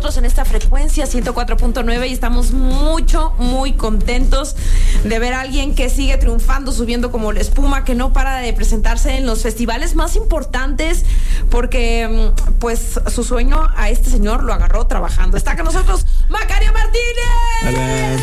nosotros en esta frecuencia 104.9 y estamos muy contentos de ver a alguien que sigue triunfando, subiendo como la espuma, que no para de presentarse en los festivales más importantes, porque pues su sueño a este señor lo agarró trabajando. Está con nosotros Macario Martínez.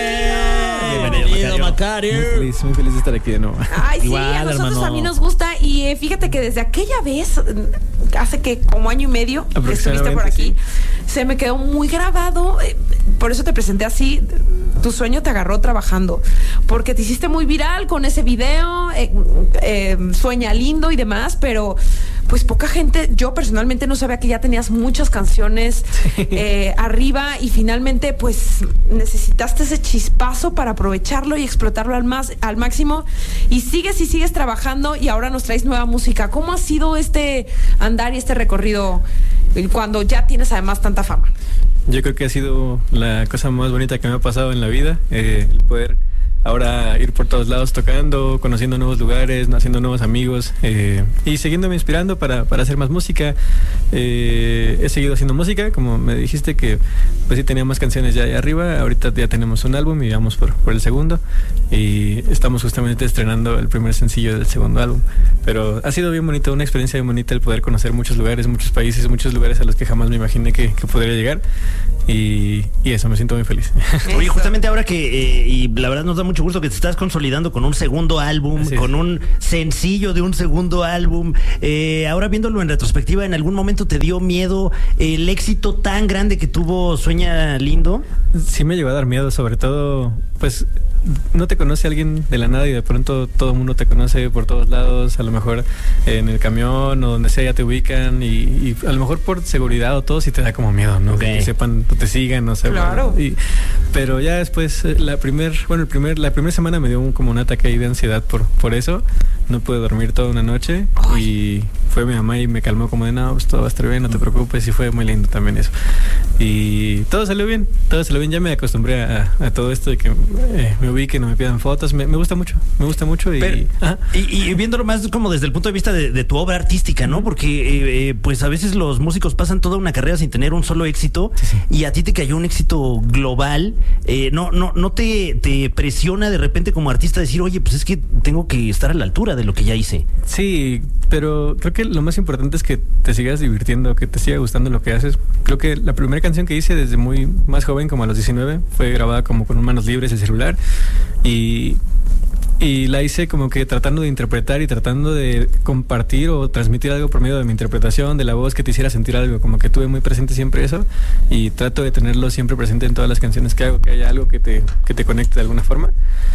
Bienvenido, Macario. Muy feliz de estar aquí de nuevo. Ay, sí, igual, a nosotros hermano. también nos gusta. Y fíjate que desde aquella vez, hace que como año y medio que estuviste por aquí, se me quedó muy grabado. Por eso te presenté así. Tu sueño te agarró trabajando, porque te hiciste muy viral con ese video, Sueña Lindo y demás, pero pues poca gente, yo personalmente no sabía que ya tenías muchas canciones arriba, y finalmente pues necesitaste ese chispazo para aprovecharlo y explotarlo al máximo, y sigues trabajando, y ahora nos traes nueva música. ¿Cómo ha sido este andar y este recorrido cuando ya tienes además tanta fama? Yo creo que ha sido la cosa más bonita que me ha pasado en la vida, el poder ahora ir por todos lados tocando, conociendo nuevos lugares, haciendo nuevos amigos, y siguiéndome inspirando para hacer más música. He seguido haciendo música, como me dijiste que pues sí tenía más canciones ya ahí arriba. Ahorita ya tenemos un álbum y vamos por el segundo, y estamos justamente estrenando el primer sencillo del segundo álbum. Pero ha sido bien bonito, una experiencia bien bonita el poder conocer muchos lugares, muchos países, muchos lugares a los que jamás me imaginé que podría llegar, y eso, me siento muy feliz. Oye, justamente ahora que, y la verdad nos da mucho gusto que te estás consolidando con un segundo álbum, con un sencillo de un segundo álbum. Ahora viéndolo en retrospectiva, ¿en algún momento te dio miedo el éxito tan grande que tuvo Sueña Lindo? Sí me llegó a dar miedo, sobre todo, pues no te conoce alguien de la nada y de pronto todo el mundo te conoce por todos lados, a lo mejor en el camión o donde sea ya te ubican, y a lo mejor por seguridad o todo sí te da como miedo, ¿no? Okay. Que sepan, te sigan, no sé. Claro. Pero ya después, la primera semana me dio como un ataque ahí de ansiedad por eso. No pude dormir toda una noche. Ay. Y fue mi mamá y me calmó como de, no, pues todo va a estar bien, no te preocupes, y fue muy lindo también eso. Y todo salió bien, ya me acostumbré a todo esto de que me ubiquen, no me pidan fotos, me gusta mucho y viéndolo más como desde el punto de vista de tu obra artística, ¿no? Porque pues a veces los músicos pasan toda una carrera sin tener un solo éxito, sí. Y a ti te cayó un éxito global. ¿No te presiona de repente como artista decir, oye, pues es que tengo que estar a la altura de lo que ya hice? Sí, pero creo que lo más importante es que te sigas divirtiendo, que te siga gustando lo que haces. Creo que la primera canción que hice desde muy más joven, como a los 19, fue grabada como con manos libres, el celular, y la hice como que tratando de interpretar y tratando de compartir o transmitir algo por medio de mi interpretación, de la voz, que te hiciera sentir algo. Como que tuve muy presente siempre eso, y trato de tenerlo siempre presente en todas las canciones que hago, que haya algo que te conecte de alguna forma.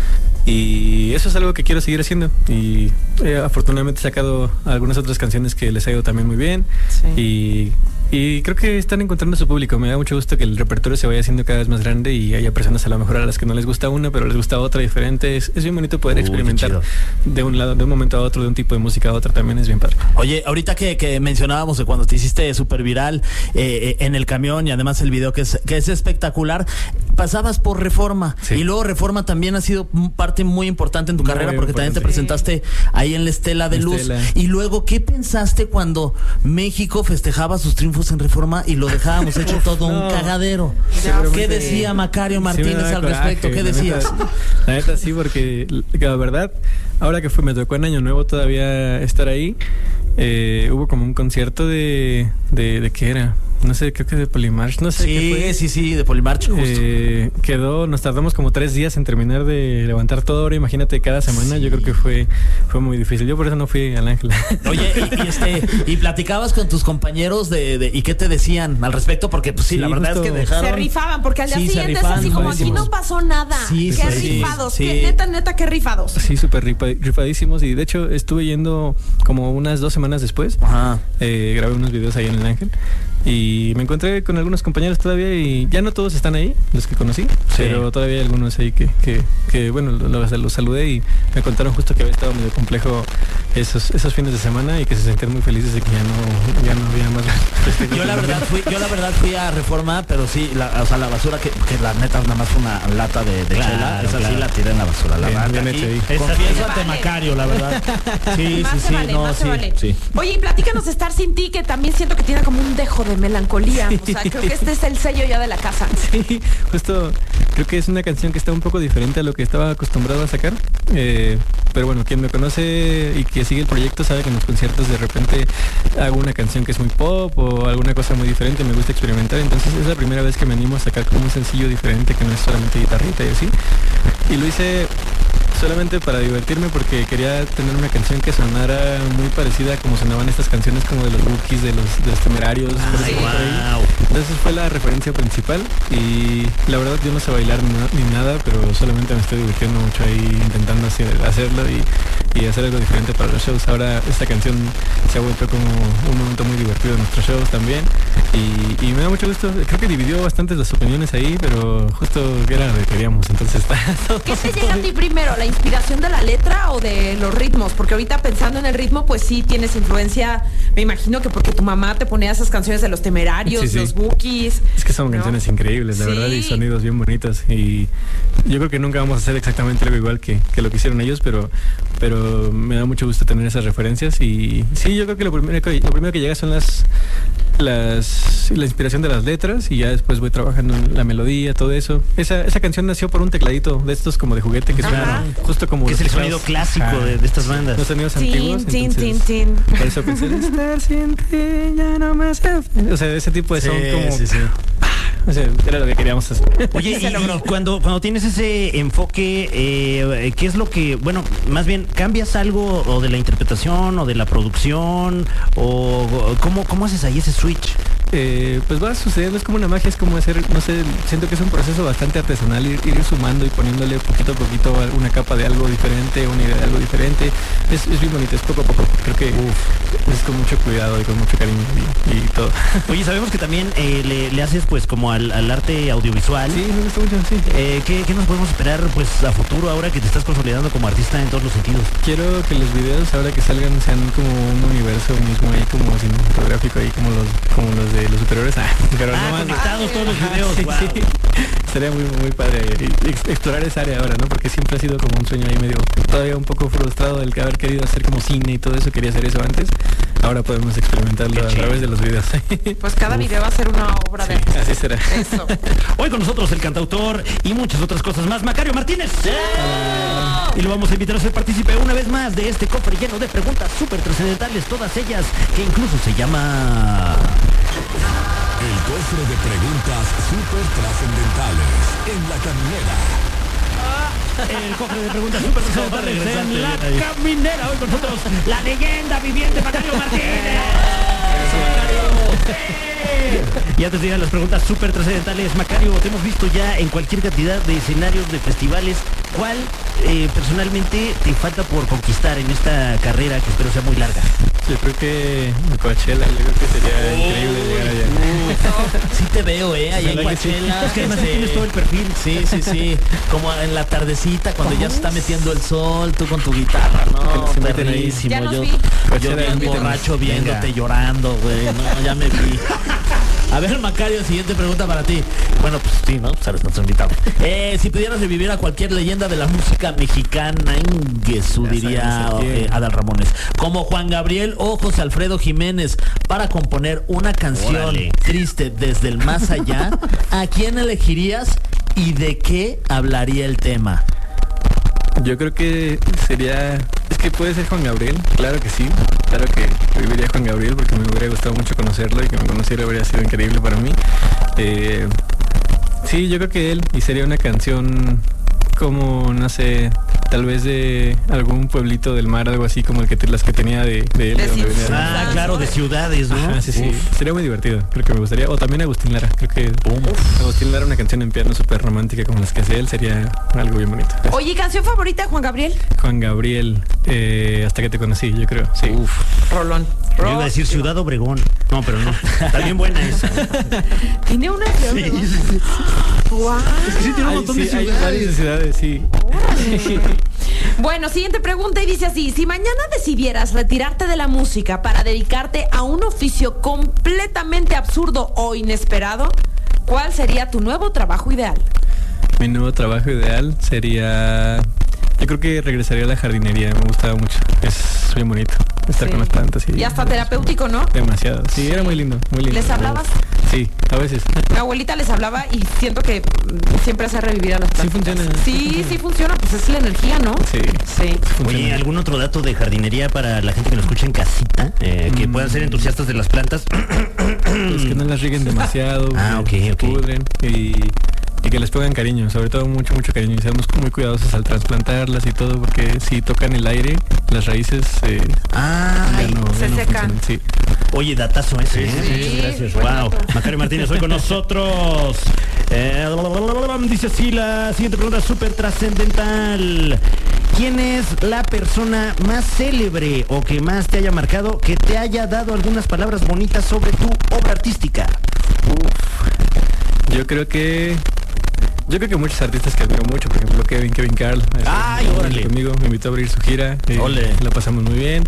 Y eso es algo que quiero seguir haciendo, y afortunadamente he sacado algunas otras canciones que les ha ido también muy bien, sí. Y creo que están encontrando a su público. Me da mucho gusto que el repertorio se vaya haciendo cada vez más grande y haya personas a lo mejor a las que no les gusta una, pero les gusta otra diferente. Es bien bonito poder experimentar de un lado, de un momento a otro, de un tipo de música a otro. También es bien padre. Oye, ahorita que mencionábamos de cuando te hiciste súper viral en el camión, y además el video que es espectacular, pasabas por Reforma, sí. Y luego Reforma también ha sido parte muy importante en tu carrera, porque también te presentaste ahí en la Estela de Luz. Y luego, ¿qué pensaste cuando México festejaba sus triunfos en Reforma y lo dejábamos hecho todo un cagadero? ¿Qué decía Macario Martínez al respecto? ¿Qué decías? La neta sí, porque la verdad, ahora que me tocó en Año Nuevo todavía estar ahí, hubo como un concierto de ¿qué era? No sé, creo que de Polymarch, no sé qué fue. Sí, de Polymarch, justo. Nos tardamos como 3 días en terminar de levantar todo. Ahora imagínate cada semana, sí. Yo creo que fue muy difícil. Yo por eso no fui al Ángel. Oye, y platicabas con tus compañeros y qué te decían al respecto, porque pues sí, la verdad justo es que dejaron. Se rifaban, porque al día siguiente es así como aquí no pasó nada. Sí, qué rifados, sí. Neta, qué rifados. Sí, súper rifadísimos. Y de hecho estuve yendo como unas 2 semanas después. Ajá. Grabé unos videos ahí en el Ángel. Y me encontré con algunos compañeros todavía, y ya no todos están ahí, los que conocí, sí. Pero todavía hay algunos ahí que bueno, los saludé, y me contaron justo que había estado medio complejo esos fines de semana, y que se sentían muy felices de que ya no había más. Yo la verdad fui a Reforma, pero sí, la basura que la neta nada más fue una lata de chela, esa sí la tiré en la basura, la verdad. Confieso ante Macario, la verdad. Sí. Vale. Oye, y platícanos de Estar Sin Ti, que también siento que tiene como un dejo de de melancolía. O sea, creo que este es el sello ya de la casa. Sí, justo creo que es una canción que está un poco diferente a lo que estaba acostumbrado a sacar. Pero bueno, quien me conoce y que sigue el proyecto sabe que en los conciertos de repente hago una canción que es muy pop o alguna cosa muy diferente, me gusta experimentar. Entonces es la primera vez que me animo a sacar como un sencillo diferente que no es solamente guitarrita y así. Y lo hice solamente para divertirme porque quería tener una canción que sonara muy parecida a como sonaban estas canciones como de los Bookies, de los Temerarios. Sí. Wow. Entonces fue la referencia principal y la verdad yo no sé bailar ni nada, pero solamente me estoy divirtiendo mucho ahí intentando hacerlo y hacer algo diferente para los shows. Ahora esta canción se ha vuelto como un momento muy divertido en nuestros shows también y me da mucho gusto. Creo que dividió bastantes las opiniones ahí, pero justo era lo que queríamos, entonces está todo. ¿Qué te llega a ti primero, la inspiración de la letra o de los ritmos? Porque ahorita pensando en el ritmo, pues sí tienes influencia, me imagino que porque tu mamá te ponía esas canciones de los Temerarios, sí. Los Bookies. Es que son canciones increíbles, la verdad, y sonidos bien bonitos. Y yo creo que nunca vamos a hacer exactamente algo igual que lo que hicieron ellos, pero me da mucho gusto tener esas referencias. Y sí, yo creo que lo primero que llega son la inspiración de las letras y ya después voy trabajando en la melodía, todo eso. Esa canción nació por un tecladito de estos como de juguete que suena justo como que es el sonido clásico de estas bandas, los sonidos antiguos. Por eso pensé estar sin ti ya no me hace. O sea, ese tipo de son como o sea, era lo que queríamos hacer. Oye, y cuando tienes ese enfoque, ¿qué es lo que, bueno, más bien, cambias algo o de la interpretación o de la producción o cómo haces ahí ese switch? Pues va sucediendo, es como una magia, es como hacer, no sé, siento que es un proceso bastante artesanal, ir sumando y poniéndole poquito a poquito una capa de algo diferente, una idea de algo diferente. Es bien bonito, es poco a poco, creo que es con mucho cuidado y con mucho cariño y todo. Oye, sabemos que también le haces pues como al arte audiovisual. Sí, me gusta mucho, sí. ¿Qué nos podemos esperar pues a futuro ahora que te estás consolidando como artista en todos los sentidos? Quiero que los videos ahora que salgan sean como un universo mismo ahí como cinematográfico ahí como los de los superiores, pero no más conectados todos los videos. Sí, wow. Sí. Sería muy muy padre explorar esa área ahora, ¿no? Porque siempre ha sido como un sueño ahí medio todavía un poco frustrado el haber querido hacer como cine y todo eso, quería hacer eso antes. Ahora podemos experimentarlo a través de los videos. Pues cada video va a ser una obra de arte. Así será. Eso. Hoy con nosotros el cantautor y muchas otras cosas más, Macario Martínez. Y lo vamos a invitar a ser partícipe una vez más de este cofre lleno de preguntas súper trascendentales, todas ellas que incluso se llama... El cofre de preguntas súper trascendentales en La Caminera. El cofre de preguntas súper trascendentales en La Caminera. Hoy con nosotros la leyenda viviente Macario Martínez. Y antes de ir a las preguntas súper trascendentales, Macario, te hemos visto ya en cualquier cantidad de escenarios, de festivales. ¿Cuál personalmente te falta por conquistar en esta carrera que espero sea muy larga? Yo creo que Coachella, yo creo que sería increíble llegar allá. Sí te veo, allá en Coachella. Es que además tienes todo el perfil. Sí. Como en la tardecita, cuando ya se está metiendo el sol, tú con tu guitarra, ¿no? Perrísimo. Ya nos vi. Yo bien borracho viéndote llorando, güey. No, ya me vi. A ver, Macario, siguiente pregunta para ti. Bueno, pues sí, ¿no? Sabes, nuestro invitado. Si pudieras revivir a cualquier leyenda de la música mexicana, Ingesu, diría Adal Ramones, como Juan Gabriel o José Alfredo Jiménez, para componer una canción triste desde el más allá, ¿a quién elegirías y de qué hablaría el tema? Yo creo que sería... Es que puede ser Juan Gabriel, claro que sí. Claro que viviría Juan Gabriel porque me hubiera gustado mucho conocerlo y que me conociera habría sido increíble para mí. Sí, yo creo que él, y sería una canción como, no sé, tal vez de algún pueblito del mar, algo así como las que tenía de él. Claro, de ciudades, ¿no? Ajá, sí. Sería muy divertido, creo que me gustaría. O también Agustín Lara, creo que Agustín Lara, una canción en piano súper romántica como las que hace él, sería algo bien bonito. Oye, ¿canción favorita de Juan Gabriel? Juan Gabriel, Hasta que te conocí, yo creo, sí. Rolón. Yo iba a decir Ciudad Obregón. No, pero no. Está bien buena esa. Tiene una ciudad. Sí. Wow. Es que sí tiene un montón de ciudades. Hay varias ciudades, sí. Bueno, siguiente pregunta y dice así: si mañana decidieras retirarte de la música para dedicarte a un oficio completamente absurdo o inesperado, ¿cuál sería tu nuevo trabajo ideal? Mi nuevo trabajo ideal sería... Yo creo que regresaría a la jardinería, me gustaba mucho. Es bien bonito. estar con las plantas. Y hasta terapéutico, ¿no? Demasiado. Sí, era muy lindo, muy lindo. ¿Les hablabas? Sí, a veces. Mi abuelita les hablaba y siento que siempre hace revivir a las plantas. Sí funciona. Sí funciona, pues es la energía, ¿no? Sí. Oye, ¿algún otro dato de jardinería para la gente que nos escucha en casita? Que puedan ser entusiastas de las plantas. Pues que no las rieguen demasiado. Ok. Pudren y que les pongan cariño, sobre todo mucho cariño, y seamos muy cuidadosos al trasplantarlas y todo, porque si tocan el aire, las raíces se secan. Sí. Oye, datazo ese. Sí, gracias. Bueno. Wow. Macario Martínez hoy con nosotros. Dice así la siguiente pregunta súper trascendental. ¿Quién es la persona más célebre o que más te haya marcado, que te haya dado algunas palabras bonitas sobre tu obra artística? Yo creo que muchos artistas que admiro mucho, por ejemplo Kevin Carl, órale. conmigo, me invitó a abrir su gira, la pasamos muy bien.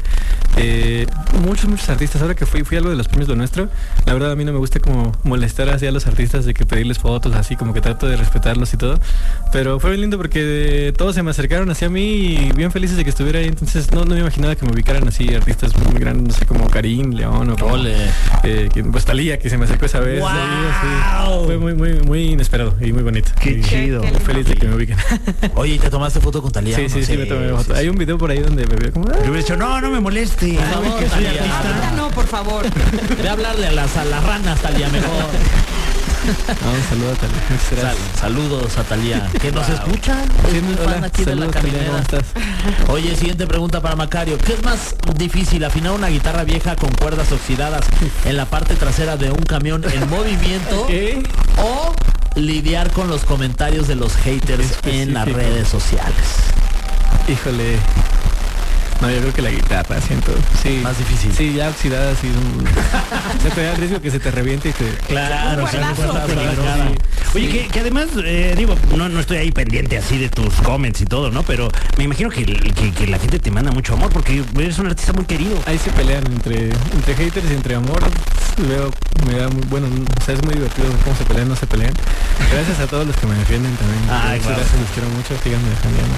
Muchos artistas, ahora que fui algo de los premios Lo Nuestro, la verdad a mí no me gusta como molestar así a los artistas, de que pedirles fotos, así como que trato de respetarlos y todo, pero fue bien lindo porque todos se me acercaron hacia mí y bien felices de que estuviera ahí, entonces no me imaginaba que me ubicaran así artistas muy grandes, no sé, como Karim León o como, pues Thalía, que se me acercó esa vez. ¡Wow! Ahí, fue muy inesperado y muy bonito. Qué chido. Muy feliz de que me ubiquen. Oye, ¿y te tomaste foto con Thalía? Sí, me tomé foto. Hay un video por ahí donde me veo como... Yo hubiera dicho, no me moleste. Por favor, que soy Thalía. Ahorita no, por favor. Ve a hablarle a las ranas, Thalía, mejor. Un saludo a Thalía. Muchas gracias. Saludos a Thalía, que nos escucha. Sí, Es muy fan hola, aquí de la saludos, Thalía, caminera. ¿cómo estás? Oye, siguiente pregunta para Macario. ¿Qué es más difícil, afinar una guitarra vieja con cuerdas oxidadas en la parte trasera de un camión en movimiento o lidiar con los comentarios de los haters en las redes sociales? Híjole. No, yo creo que la guitarra, siento. Sí. Más difícil. Sí, ya oxidada, así. Se te da el riesgo que se te reviente y te... Claro, Un cuerdazo. peligroso. Oye, que además, no estoy ahí pendiente así de tus comments y todo, ¿no? Pero me imagino que la gente te manda mucho amor porque eres un artista muy querido. Ahí se pelean entre haters y entre amor. Me da muy... Bueno, o sea, es muy divertido cómo se pelean, no se pelean. Gracias a todos los que me defienden también. Muchas gracias, los quiero mucho, síganme defendiendo.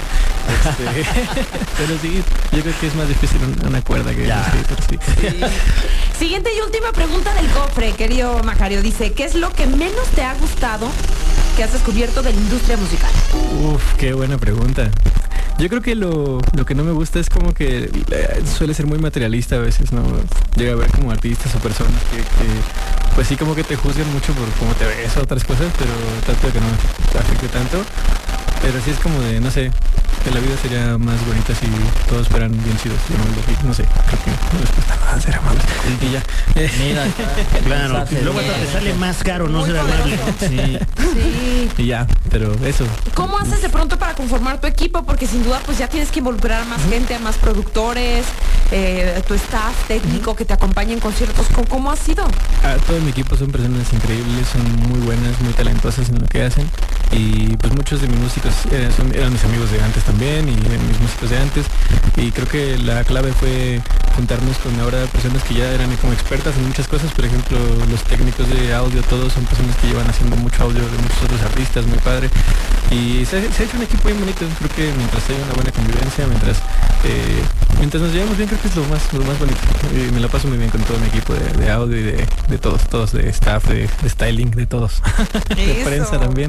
Pero sí, yo creo que es más difícil una cuerda que los haters, sí. Siguiente y última pregunta del cofre, querido Macario. Dice, ¿qué es lo que menos te ha gustado que has descubierto de la industria musical? Qué buena pregunta. Yo creo que lo que no me gusta es como que suele ser muy materialista a veces, ¿no? Llega a ver como artistas o personas que pues sí como que te juzgan mucho por cómo te ves o otras cosas, pero trato de que no me afecte tanto. Pero sí es como de, no sé, que la vida sería más bonita si todos fueran bien chidos, no sé, creo que no les cuesta nada ser amables. Y ya. Mira, Claro, luego hasta te sale más caro no ser amable. Sí. Y ya, pero eso. ¿Cómo haces de pronto para conformar tu equipo? Porque sin duda pues ya tienes que involucrar a más gente, a más productores, tu staff técnico que te acompaña en conciertos. ¿Cómo ha sido? Todo mi equipo son personas increíbles, son muy buenas, muy talentosas en lo que hacen. Y pues muchos de mis músicos eran mis amigos de antes también y mis músicos de antes. Y creo que la clave fue juntarnos con ahora personas que ya eran como expertas en muchas cosas. Por ejemplo, los técnicos de audio, todos son personas que llevan haciendo mucho audio de muchos otros artistas, muy padre. Y se ha hecho un equipo bien bonito. Creo que mientras haya una buena convivencia, mientras nos llevamos bien, creo que es lo más bonito. Y me la paso muy bien con todo mi equipo de audio y de todos, de staff, de styling, de todos. De prensa también.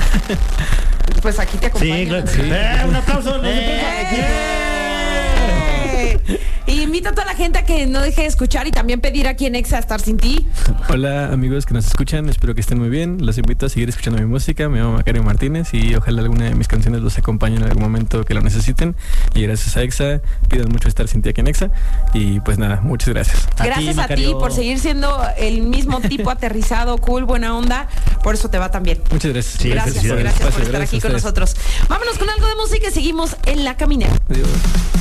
Pues aquí te acompaño. Sí, claro. Sí. Un aplauso. Y invita a toda la gente a que no deje de escuchar y también pedir aquí en Exa Estar Sin Ti. Hola amigos que nos escuchan, espero que estén muy bien. Los invito a seguir escuchando mi música. Me llamo Macario Martínez y ojalá alguna de mis canciones los acompañe en algún momento que lo necesiten. Y gracias a Exa, pidan mucho Estar Sin Ti aquí en Exa. Y pues nada, muchas gracias. Gracias a ti por seguir siendo el mismo tipo aterrizado, cool, buena onda. Por eso te va tan bien. Muchas gracias. Sí, Gracias por estar aquí con nosotros. Vámonos con algo de música y seguimos en La Caminera. Adiós.